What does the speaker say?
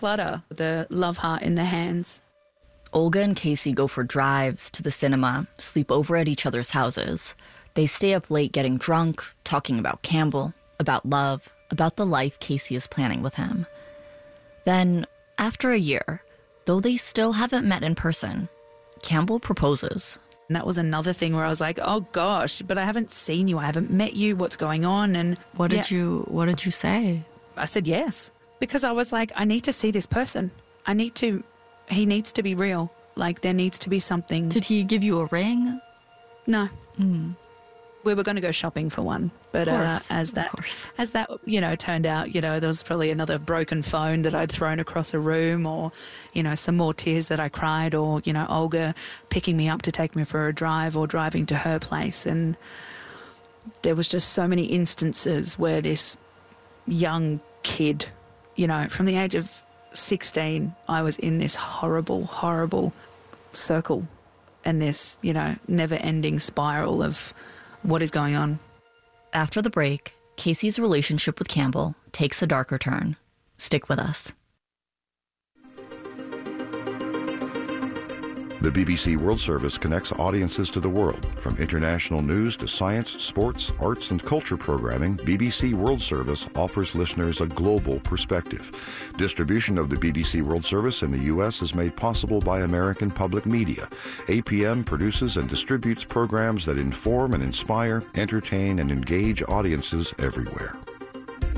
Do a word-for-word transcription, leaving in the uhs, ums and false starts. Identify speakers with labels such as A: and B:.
A: declutter the love heart in the hands.
B: Olga and Casey go for drives, to the cinema, sleep over at each other's houses. They stay up late getting drunk, talking about Campbell, about love, about the life Casey is planning with him. Then, after a year, though they still haven't met in person, Campbell proposes.
A: And that was another thing where I was like, oh gosh, but I haven't seen you, I haven't met you, what's going on? And
B: what did
A: yeah,
B: you what did you say?
A: I said yes, because I was like, I need to see this person. I need to, he needs to be real. Like, there needs to be something.
B: Did he give you a ring?
A: No.
B: Mm.
A: We were going to go shopping for one, but uh, as that as that you know turned out, you know, there was probably another broken phone that I'd thrown across a room, or you know, some more tears that I cried, or you know, Olga picking me up to take me for a drive, or driving to her place. And there was just so many instances where this young kid, you know, from the age of sixteen, I was in this horrible, horrible circle and this, you know, never-ending spiral of what is going on.
B: After the break, Casey's relationship with Campbell takes a darker turn. Stick with us.
C: The B B C World Service connects audiences to the world. From international news to science, sports, arts, and culture programming, B B C World Service offers listeners a global perspective. Distribution of the B B C World Service in the U S is made possible by American Public Media. A P M produces and distributes programs that inform and inspire, entertain, and engage audiences everywhere.